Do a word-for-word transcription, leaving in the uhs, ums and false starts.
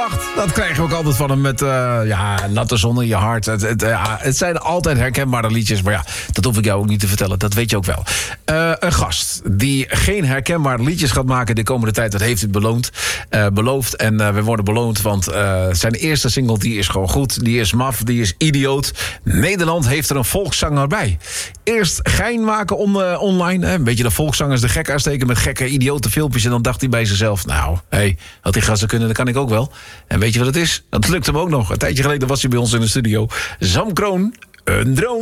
Dat krijgen we ook altijd van hem met uh, ja, Natte Zon in je hart. Het, het, ja, het zijn altijd herkenbare liedjes, maar ja, dat hoef ik jou ook niet te vertellen. Dat weet je ook wel. Uh, een gast die geen herkenbare liedjes gaat maken de komende tijd, dat heeft hij beloond, uh, beloofd. En uh, we worden beloond, want uh, zijn eerste single die is gewoon goed. Die is maf, die is idioot. Nederland heeft er een volkszanger bij. Eerst gein maken on, uh, online. Hè? Een beetje de volkszangers de gek aansteken met gekke idiote filmpjes. En dan dacht hij bij zichzelf, nou, hé, hey, had die gasten kunnen, dat kan ik ook wel. En weet je wat het is? Dat lukt hem ook nog. Een tijdje geleden was hij bij ons in de studio. Sam Kroon, een drone.